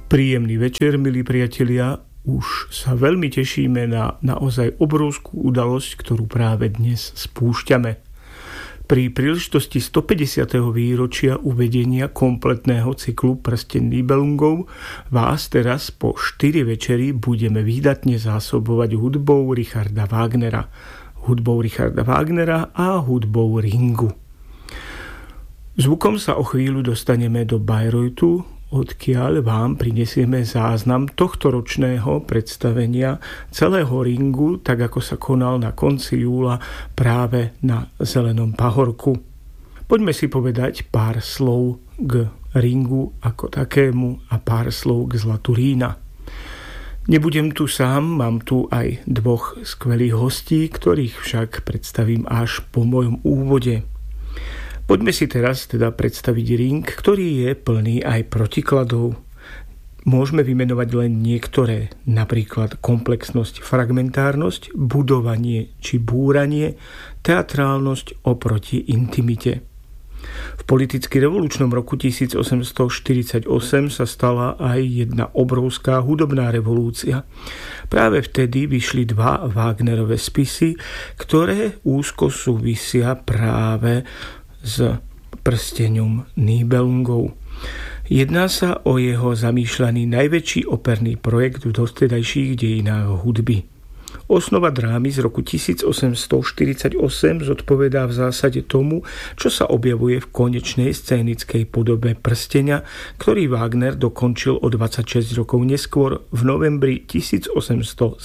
Príjemný večer, milí priatelia. Už sa veľmi tešíme na naozaj obrovskú udalosť, ktorú práve dnes spúšťame. Pri príležitosti 150. výročia uvedenia kompletného cyklu Prsteň Nibelungov vás teraz po 4 večeri budeme výdatne zásobovať hudbou Richarda Wagnera. Hudbou Richarda Wagnera a hudbou Ringu. Zvukom sa o chvíľu dostaneme do Bayreuthu, odkiaľ vám prinesieme záznam tohtoročného predstavenia celého Ringu, tak ako sa konal na konci júla práve na Zelenom pahorku. Poďme si povedať pár slov k Ringu ako takému a pár slov k zlatu Rína. Nebudem tu sám, mám tu aj dvoch skvelých hostí, ktorých však predstavím až po mojom úvode. Poďme si teraz predstaviť ring, ktorý je plný aj protikladov. Môžeme vymenovať len niektoré, napríklad komplexnosť, fragmentárnosť, budovanie či búranie, teatrálnosť oproti intimite. V politicky revolučnom roku 1848 sa stala aj jedna obrovská hudobná revolúcia. Práve vtedy vyšli dva Wagnerové spisy, ktoré úzko súvisia práve s Prsteňom Nibelungov. Jedná sa o jeho zamýšľaný najväčší operný projekt v dovtedajších dejinách hudby. Osnova drámy z roku 1848 zodpovedá v zásade tomu, čo sa objavuje v konečnej scénickej podobe Prsteňa, ktorý Wagner dokončil o 26 rokov neskôr v novembri 1874.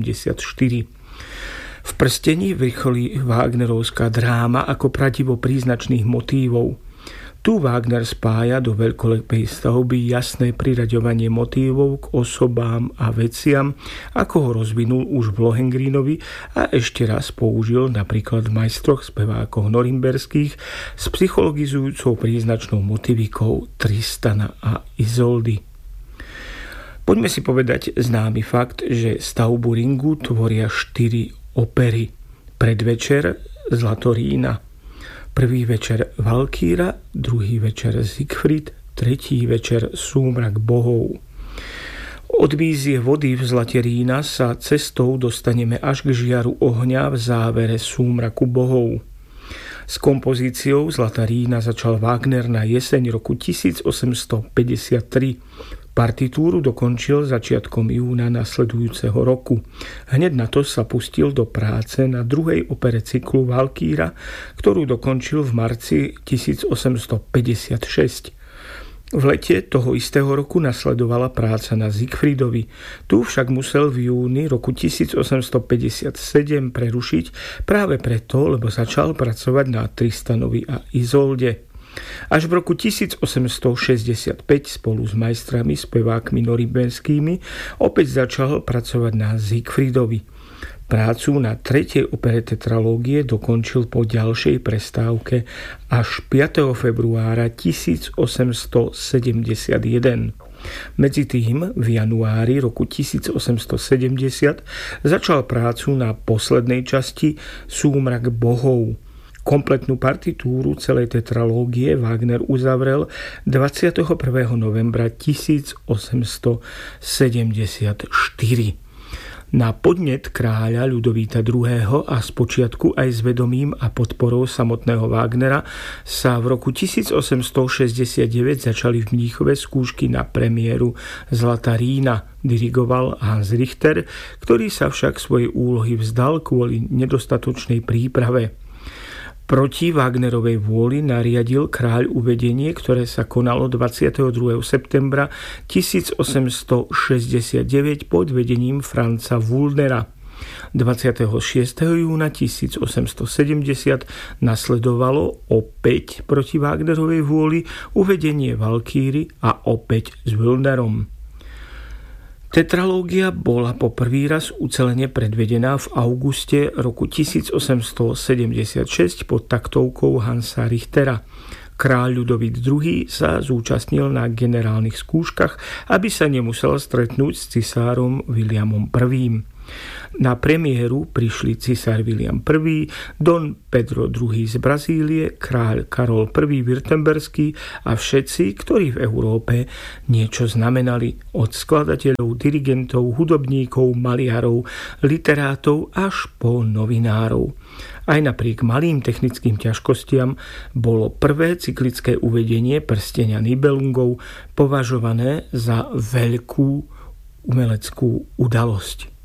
V Prsteni vrcholí Wagnerovská dráma ako pradivo príznačných motívov. Tu Wagner spája do veľkolepej stavby jasné priraďovanie motívov k osobám a veciam, ako ho rozvinul už v Lohengrínovi a ešte raz použil napríklad v Majstroch spevákoch norimberských s psychologizujúcou príznačnou motivikou Tristana a Izoldy. Poďme si povedať známy fakt, že stavbu Ringu tvoria 4 opery. Predvečer Zlato Rína, prvý večer Valkýra, druhý večer Siegfried, tretí večer Súmrak bohov. Od vízie vody v Zlate Rína sa cestou dostaneme až k žiaru ohňa v závere Súmraku bohov. S kompozíciou Zlata Rína začal Wagner na jeseň roku 1853. Partitúru dokončil začiatkom júna nasledujúceho roku. Hneď na to sa pustil do práce na druhej opere cyklu Valkýra, ktorú dokončil v marci 1856. V lete toho istého roku nasledovala práca na Siegfriedovi. Tu však musel v júni roku 1857 prerušiť práve preto, lebo začal pracovať na Tristanovi a Izolde. Až v roku 1865 spolu s majstrami, spevákmi norimberskými opäť začal pracovať na Siegfriedovi. Prácu na tretej opere tetralógie dokončil po ďalšej prestávke až 5. februára 1871. Medzi tým v januári roku 1870 začal prácu na poslednej časti Súmrak bohov. Kompletnú partitúru celej tetralógie Wagner uzavrel 21. novembra 1874. Na podnet kráľa Ľudovíta II. A spočiatku aj s vedomím a podporou samotného Wagnera sa v roku 1869 začali v Mníchove skúšky na premiéru Zlata Rína. Dirigoval Hans Richter, ktorý sa však svojej úlohy vzdal kvôli nedostatočnej príprave. Proti Wagnerovej vôli nariadil kráľ uvedenie, ktoré sa konalo 22. septembra 1869 pod vedením Franza Wüllnera. 26. júna 1870 nasledovalo opäť proti Wagnerovej vôli uvedenie Valkýry a opäť s Wüllnerom. Tetralógia bola po prvý raz ucelene predvedená v auguste roku 1876 pod taktovkou Hansa Richtera. Kráľ Ľudovít II. Sa zúčastnil na generálnych skúškach, aby sa nemusel stretnúť s cisárom Williamom I. Na premiéru prišli cisár William I, Don Pedro II z Brazílie, kráľ Karol I Württemberský a všetci, ktorí v Európe niečo znamenali, od skladateľov, dirigentov, hudobníkov, maliarov, literátov až po novinárov. Aj napriek malým technickým ťažkostiam bolo prvé cyklické uvedenie prstenia Nibelungov považované za veľkú umeleckú udalosť.